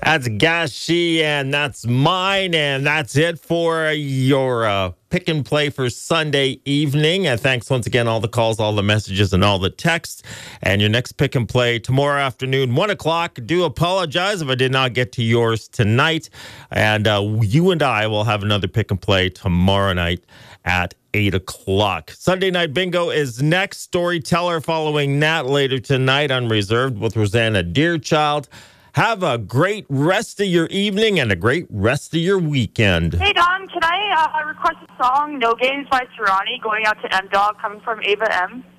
That's Gashi, and that's mine, and that's it for your pick and play for Sunday evening. And thanks once again, all the calls, all the messages, and all the texts. And your next pick and play tomorrow afternoon, 1 o'clock. Do apologize if I did not get to yours tonight. And you and I will have another pick and play tomorrow night at 8 o'clock. Sunday Night Bingo is next. Storyteller following Nat later tonight, Unreserved with Rosanna Deerchild. Have a great rest of your evening and a great rest of your weekend. Hey, Don, can I request a song, No Games by Serrani, going out to M-Dog, coming from Ava M?